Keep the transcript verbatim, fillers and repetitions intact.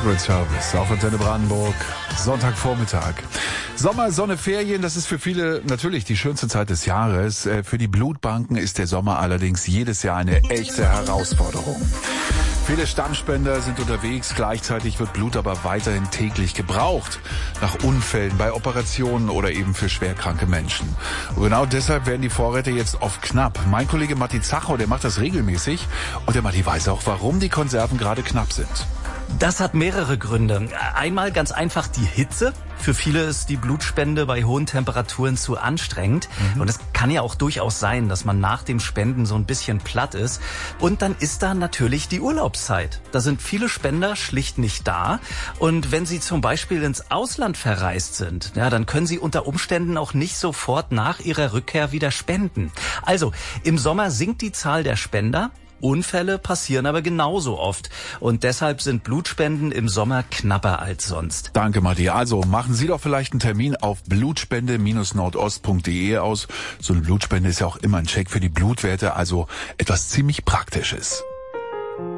Secret Service auf Antenne Brandenburg, Sonntagvormittag. Sommer, Sonne, Ferien, das ist für viele natürlich die schönste Zeit des Jahres. Für die Blutbanken ist der Sommer allerdings jedes Jahr eine echte Herausforderung. Viele Stammspender sind unterwegs, gleichzeitig wird Blut aber weiterhin täglich gebraucht. Nach Unfällen, bei Operationen oder eben für schwerkranke Menschen. Und genau deshalb werden die Vorräte jetzt oft knapp. Mein Kollege Matti Zachow, der macht das regelmäßig und der Matti weiß auch, warum die Konserven gerade knapp sind. Das hat mehrere Gründe. Einmal ganz einfach die Hitze. Für viele ist die Blutspende bei hohen Temperaturen zu anstrengend. Mhm. Und es kann ja auch durchaus sein, dass man nach dem Spenden so ein bisschen platt ist. Und dann ist da natürlich die Urlaubszeit. Da sind viele Spender schlicht nicht da. Und wenn sie zum Beispiel ins Ausland verreist sind, ja, dann können sie unter Umständen auch nicht sofort nach ihrer Rückkehr wieder spenden. Also, im Sommer sinkt die Zahl der Spender. Unfälle passieren aber genauso oft. Und deshalb sind Blutspenden im Sommer knapper als sonst. Danke, Matti. Also machen Sie doch vielleicht einen Termin auf blutspende Bindestrich nordost punkt de aus. So eine Blutspende ist ja auch immer ein Check für die Blutwerte, also etwas ziemlich Praktisches.